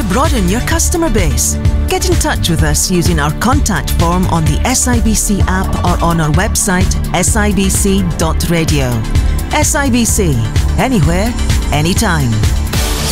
to broaden your customer base? Get in touch with us using our contact form on the SIBC app or on our website sibc.radio. SIBC, anywhere, anytime.